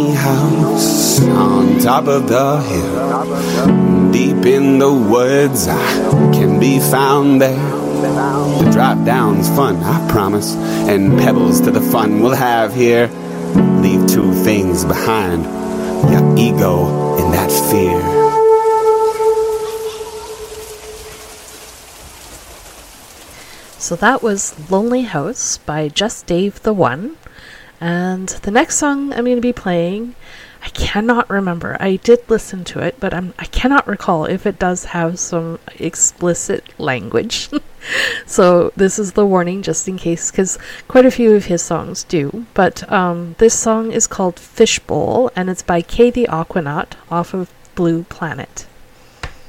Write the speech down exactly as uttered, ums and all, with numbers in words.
House on top of the hill, deep in the woods, I can be found there. The drop down's fun, I promise, and pebbles to the fun we'll have here. Leave two things behind, your ego and that fear. So that was Lonely House by Just Dave the One. And the next song I'm going to be playing, I cannot remember. I did listen to it, but I'm, I cannot recall if it does have some explicit language. So this is the warning just in case, because quite a few of his songs do. But um, this song is called Fishbowl, and it's by Kay the Aquanaut off of Blue Planet.